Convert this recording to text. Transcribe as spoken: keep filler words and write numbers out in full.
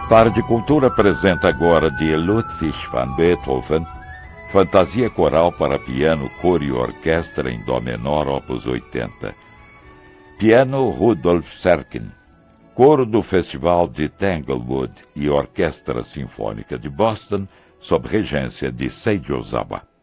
Tarde Cultura apresenta agora de Ludwig van Beethoven, Fantasia Coral para Piano, Coro e Orquestra em Dó menor, opus oitenta. Piano Rudolf Serkin, Coro do Festival de Tanglewood e Orquestra Sinfônica de Boston, sob regência de Seiji Ozawa.